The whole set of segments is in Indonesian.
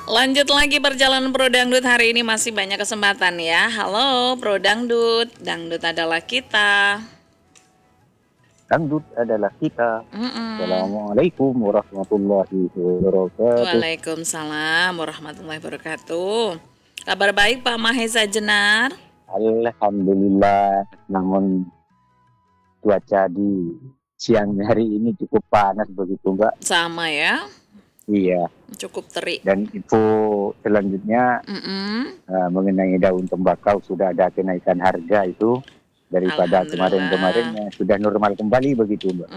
Lanjut lagi perjalanan Pro Dangdut hari ini masih banyak kesempatan ya. Halo Pro Dangdut, Dangdut adalah kita. Dangdut adalah kita. Mm-mm. Assalamualaikum warahmatullahi wabarakatuh. Waalaikumsalam warahmatullahi wabarakatuh. Kabar baik Pak Mahesa Jenar? Alhamdulillah, namun cuaca di siang hari ini cukup panas begitu Mbak. Sama ya, Iya, cukup terik. dan info selanjutnya Mm-mm. mengenai daun tembakau sudah ada kenaikan harga itu daripada Alhamdulillah. kemarin-kemarinnya sudah normal kembali begitu Mbak.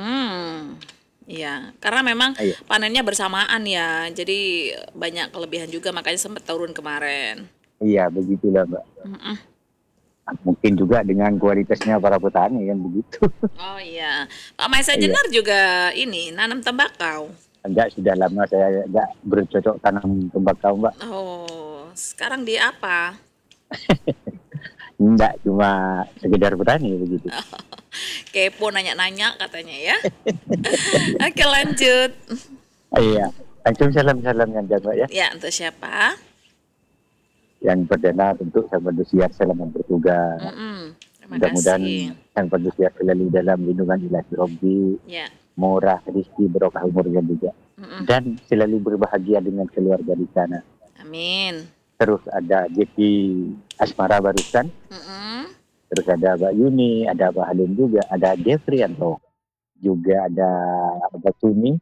Iya, karena memang Iya, panennya bersamaan ya, jadi banyak kelebihan juga makanya sempat turun kemarin. iya begitulah Mbak. Mm-mm. Mungkin juga dengan kualitasnya para petani kan begitu. Oh iya, Pak Mahesa Iya. Jenar juga ini nanam tembakau. Enggak, sudah lama saya enggak bercocok tanam tembakau, Mbak. Oh, sekarang di apa? Enggak, cuma sekedar bertani begitu. Kepo nanya-nanya katanya ya. Oke lanjut. Iya. Langsung salam-salam yang Mbak ya. Ya untuk siapa? Yang perdana tentu Sang Pendusiar selamat bertugas. Terima Mudah-mudahan kasih. Sang Pendusiar selalu dalam lindungan ilahi Robbi, Ya. murah rezeki berkah umurnya juga. Dan selalu berbahagia dengan keluarga di sana. Amin. Terus ada Jeki Asmara barusan, Mm-mm. terus ada Mbak Yuni, ada Mbak Halim juga, ada Devrianto, juga ada Mbak Tuni.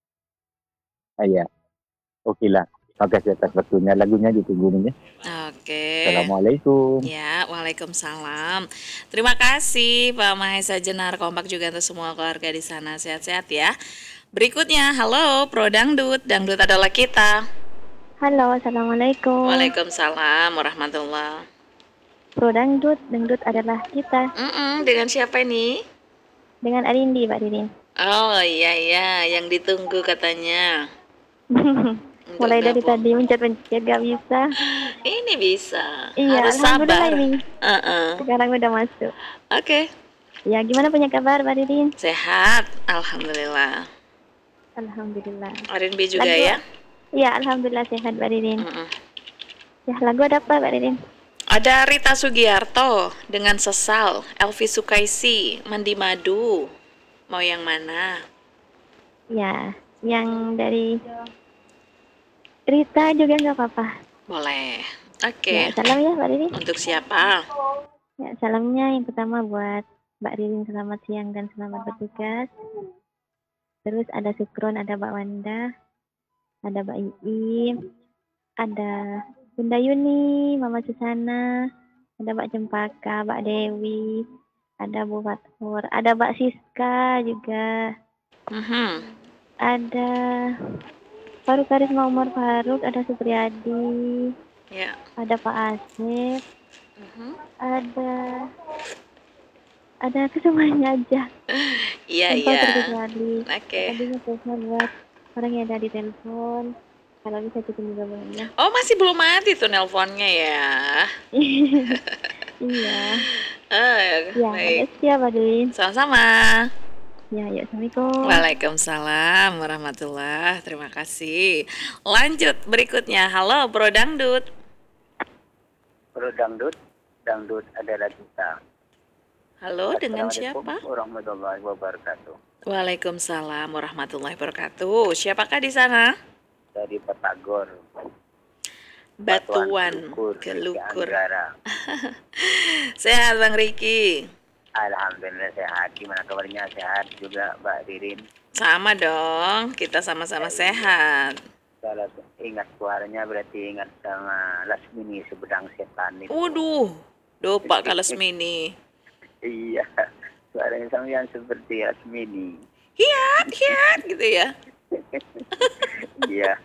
Iya, oke lah. Makasih atas waktunya. Lagunya ditunggu nih ya. Oke. Assalamualaikum. Ya, waalaikumsalam. Terima kasih Pak Mahesa Jenar, kompak juga untuk semua keluarga di sana sehat-sehat ya. Berikutnya, halo Pro Dangdut, Dangdut adalah kita. Halo, Assalamualaikum. Waalaikumsalam warahmatullah. Pro Dangdut, Dangdut adalah kita. Dengan siapa ini? Dengan Arindi, Pak Didin. Oh iya, yang ditunggu katanya. Untuk Mulai dari gabung. tadi mencet-mencet gak bisa. Ini bisa, Iya, harus alhamdulillah sabar. ini. Sekarang udah masuk. Oke, Ya, gimana punya kabar, Pak Didin? sehat, alhamdulillah. Alhamdulillah. Arinbi juga Lagu, ya? Iya, alhamdulillah sehat, Pak Didin. Mm-mm. Ya, lagu ada apa, Pak Didin? Ada Rita Sugiarto dengan Sesal, Elvi Sukaisi, Mandi Madu. Mau yang mana? Ya, yang dari Rita juga nggak apa-apa. Boleh. Ya, Oke. salam ya, Pak Didin. Untuk siapa? Ya, salamnya yang pertama buat Mbak Didin, selamat siang dan selamat bertugas. Terus ada Sukron, ada Mbak Wanda, ada Mbak Iim, ada Bunda Yuni, Mama Susana, ada Mbak Cempaka, Mbak Dewi, ada Bu Fathur, ada Mbak Siska juga, ada Faruk Karisma Umar Faruk, ada Supriyadi, Ya. ada Pak Asep, ada kesemuanya aja. Iya, Tanpa iya. terkecuali. Oke. Tadinya spesial buat orang yang ada di telepon. Kalau bisa kita juga boleh. Oh, masih belum mati tuh nelponnya ya. Iya. Ya, baik. Makasih ya, Pak Din. Sama-sama. Ya, yuk, Assalamualaikum. Waalaikumsalam warahmatullah. Terima kasih. Lanjut berikutnya. Halo Bro Dangdut. Pro Dangdut, Dangdut adalah kita. Halo, dengan siapa? Assalamualaikum warahmatullahi wabarakatuh. Waalaikumsalam warahmatullahi wabarakatuh. Siapakah di sana? Dari Petagor, Batuan Riki Gelukur. Anggara. Sehat Bang Riki. Alhamdulillah sehat. Gimana kabarnya? Sehat juga Mbak Ririn. Sama dong, kita sama-sama sehat. Kalau ingat suaranya berarti ingat sama Lasmini Sebedang Setan itu. Waduh, Pak Kalasmini. Iya, suaranya sampean seperti Lasmini. Hiat gitu ya. Iya.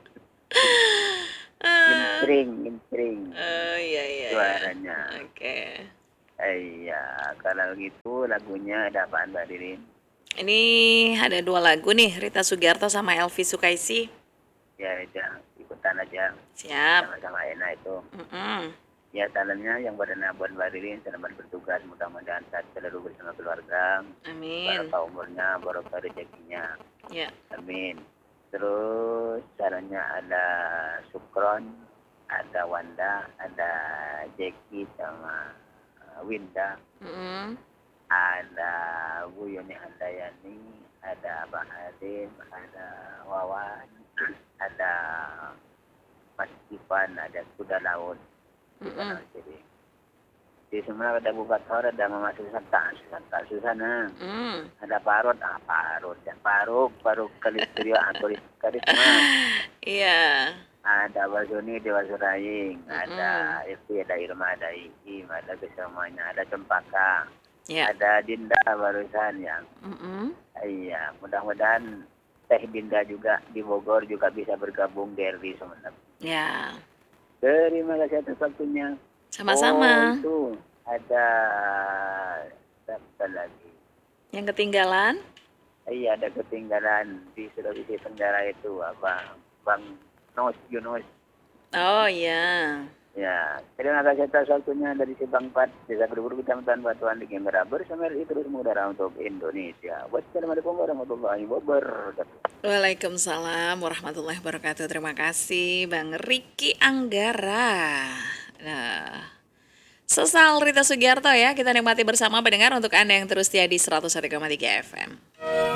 Gimpring. Oh iya. Suaranya. Oke. Iya, kalau gitu lagunya ada apaan Mbak Ririn? Ini ada 2 lagu nih, Rita Sugiarto sama Elvi Sukaisi. Ya, ikutan aja. Siap. Sama-sama enak itu. Mm-mm. Ya, salamnya yang berada buat Mbak Ririn, selamat bertugas, mudah-mudahan sehat selalu bersama keluarga. Amin. Barokah umurnya, barokah rezekinya. Ya. Amin. terus caranya ada Sukron, ada Wanda, ada Jackie sama Winda, Mm-mm. ada Bu Yuni Handayani, ada Abang Hadim, ada Wawan, ada Mas Ivan, ada Kuda Laut. Mm-mm. Di semua ada Bubator, ada Mama Susana, Mm. ada Parut, Paruk Kalistrio, Karisma, Iya. ada Wazuni, Dewa Suraing, ada Mm-mm. Evi, ada Irma, ada Iim, ada kesemuanya, ada Cempaka, Ya. ada Dinda barusan yang, Mm-mm. iya, mudah-mudahan Teh Dinda juga di Bogor juga bisa bergabung di RD Sumeneb. Ya. Terima kasih atas waktunya. Oh, Sama-sama. itu ada apa lagi? Yang ketinggalan? Iya, ada ketinggalan di Sulawesi Tenggara itu apa? Bang Yunus. Oh iya. Ya, terima kasih atas waktunya dari si Bang Pat. Desa Berburu Kecamatan Batuan di Gemera bersama RI terus mengudara untuk Indonesia. Wassalamualaikum warahmatullahi wabarakatuh. Waalaikumsalam warahmatullahi wabarakatuh. Terima kasih Bang Riki Anggara. Nah, Sesal Rita Sugiarto ya, kita nikmati bersama pendengar untuk Anda yang terus setia di 101,3 FM.